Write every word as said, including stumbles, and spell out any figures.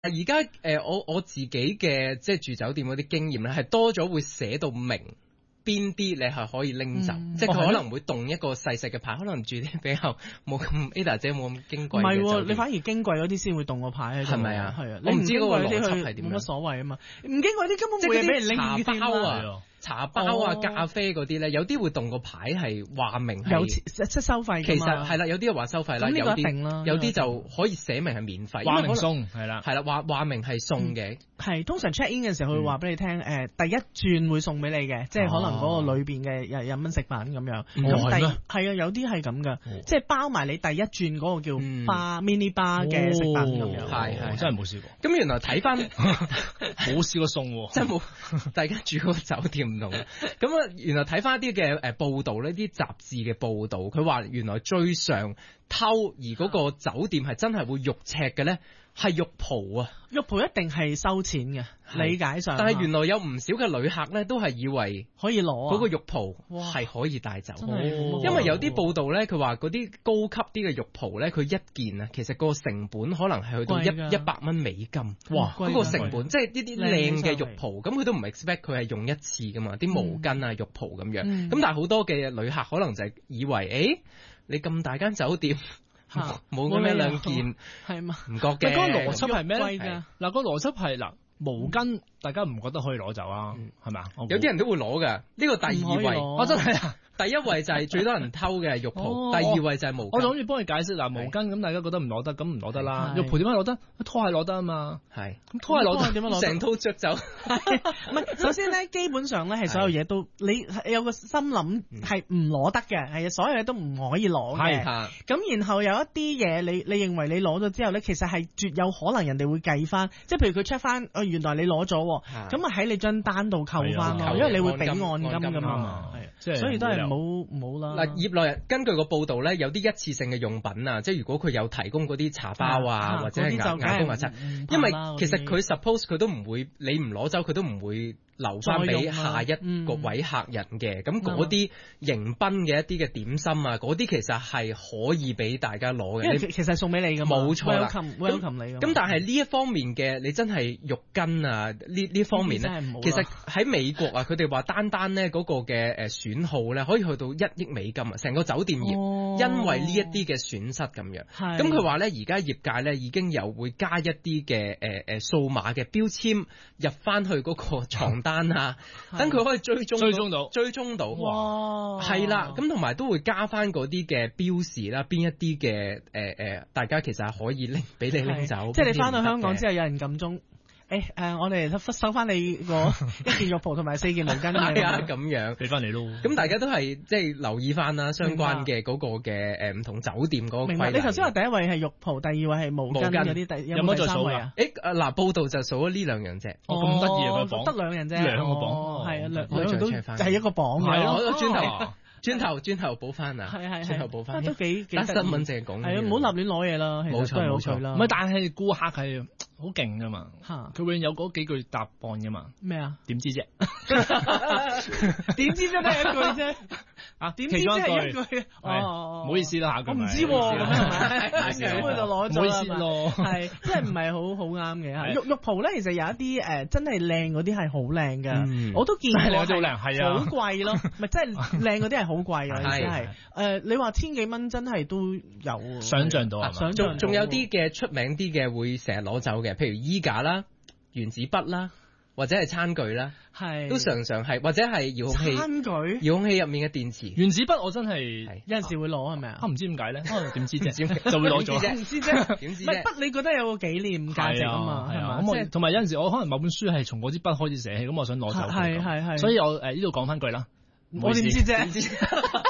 而家誒我我自己嘅即係住酒店嗰啲經驗咧，係多咗會寫到明邊啲你係可以拎走，嗯、即係佢可能會動一個細細嘅牌，可能住啲比較冇咁 Ada 姐冇咁矜貴嘅酒店。唔係喎， 你反而矜貴嗰啲先會動個牌喺度。 係咪啊？ 係啊， 我唔知嗰個邏輯係點樣， 冇乜所謂啊嘛。唔矜貴啲根本冇嘢俾人拎茶包啊。茶包啊、哦、咖啡嗰啲咧，有啲會動個牌係話明係有即收費。 其實係啦，有啲係話收費啦，有啲有啲就可以寫明係免費， 話明送係啦， 係啦，話話明係送嘅。 係、嗯、通常 check in 嘅時候，佢會話俾你聽，誒、嗯呃、第一轉會送俾你嘅，即係可能嗰個裏邊嘅日日蚊食品咁樣。咁第係啊，有啲係咁噶，即係包埋你第一轉嗰個叫 bar、嗯、mini bar 嘅食品咁樣。 係係， 真係冇試過。 咁原來睇翻冇試過送喎， 真係冇。大家住嗰個酒店唔同。咁啊，原來睇翻一啲嘅誒報道呢啲雜誌嘅報道，佢話原來最常偷而嗰個酒店係真係會肉赤嘅咧，係浴袍啊！ 浴袍一定係收錢嘅，理解上。 但係原來有唔少嘅旅客咧，都係以為可以攞嗰個浴袍係可以帶走，因為有啲報道咧，佢話嗰啲高級啲嘅浴袍咧，佢一件啊，其實個成本可能係去到一一百蚊美金。哇！嗰個成本即係呢啲靚嘅浴袍，咁佢都唔 expect 佢係用一次噶嘛，啲毛巾啊、浴袍咁樣。咁但係好多嘅旅客可能就係以為，誒，你咁大間酒店。冇咁樣兩件係嘛？ 唔覺嘅。 嗰個邏輯係咩咧？ 嗱， 嗰個邏輯係嗱，毛巾大家唔覺得可以攞走啊？係咪啊？ 有啲人都會攞㗎。呢個第二位， 我真係啊！ 第一位就係最多人偷嘅係浴袍，第二位就係毛巾。 我諗住幫你解釋嗱，毛巾咁大家覺得唔攞得，咁唔攞得啦。浴袍點解攞得？拖鞋攞得啊嘛。 係。 咁拖鞋攞得點樣攞？ 成套着走。 唔係，首先咧，基本上咧係所有嘢都你有個心諗係唔攞得嘅，係所有嘢都唔可以攞嘅。係。咁然後有一啲嘢你你認為你攞咗之後咧，其實係絕有可能人哋會計翻，即係譬如佢 check 翻，哦原來你攞咗，咁啊喺你張單度扣翻咯，因為你會俾按金噶嘛。係。所以都係。冇冇啦！ 嗱，業內人根據個報道咧，有啲一次性嘅用品啊，即係如果佢有提供嗰啲茶包啊，啊或者係眼眼膏牙刷，因為其實佢 suppose 佢都唔會，你唔攞走佢都唔會留翻俾下一個位客人嘅。咁嗰啲迎賓嘅一啲嘅點心啊，嗰啲其實係可以俾大家攞嘅。 因為其實係送俾你㗎嘛， 冇錯啦。 welcome 你。 咁但係呢一方面嘅，你真係浴巾啊呢呢方面咧，其實喺美國啊，佢哋話單單咧嗰個嘅誒損耗咧，可以去到一億美金啊！成個酒店業、哦、因為呢一啲嘅損失咁樣，咁佢話咧而家業界咧已經有會加一啲嘅誒誒數碼嘅標籤入翻去嗰個床單啊，等佢可以追蹤追蹤到追蹤到， 哇！ 係啦，咁同埋都會加翻嗰啲嘅標示啦，邊一啲嘅誒誒，大家其實係可以拎俾你拎走， 即係你翻到香港之後有人撳鐘。誒誒、欸呃，我哋收翻你個一件浴袍同埋四件毛巾係啊，咁樣俾翻你咯。 咁大家都係即係留意翻啦，相關嘅嗰個嘅誒唔同酒店嗰個規例。明白。 你頭先話第一位係浴袍，第二位係毛巾嗰啲，第有冇第三位啊？ 誒誒嗱，報道就數咗呢兩樣啫。 哦，咁得意啊個榜， 得兩樣啫， 兩個榜， 係啊，兩兩樣都就係一個榜嘅咯。 轉頭轉頭轉頭補翻啊！ 係係係， 轉頭補翻都幾幾。 單新聞淨係講係啊，唔好立亂攞嘢啦。 冇錯冇錯啦。 唔係，但係顧客係好勁噶嘛，佢永遠有嗰幾句答案噶嘛。咩啊？點知啫？ 點知啫？得一句啫。啊？點知即係一句？ 哦，唔好意思啦，下句我唔知喎，咁係咪？咁佢就攞咗啦。 唔好意思咯， 係，即係唔係好好啱嘅。浴浴袍咧，其實有一啲誒真係靚嗰啲係好靚㗎，我都見過係好貴咯，唔係真係靚嗰啲係好貴嘅，意思係誒你話千幾蚊真係都有想像到係嘛？ 仲仲有啲嘅出名啲嘅會成日攞走嘅，譬如衣架啦、原子筆啦，或者係餐具啦，係都常常係，或者係遙控器。 餐具遙控器入面嘅電池。 原子筆我真係有陣時會攞係咪啊？ 我唔知點解咧，點知啫？就會攞咗。 唔知啫，點知啫？筆你覺得有個紀念價值啊嘛，係嘛？ 咁同埋有陣時我可能某本書係從嗰支筆開始寫起，咁我想攞走佢。係係係。所以我誒呢度講翻句啦。 我點知啫？